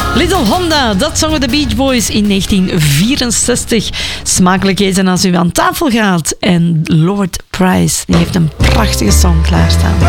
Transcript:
Little Honda, dat zongen de Beach Boys in 1964. Smakelijkheden als u aan tafel gaat. En Lord Price, die heeft een prachtige song klaarstaan.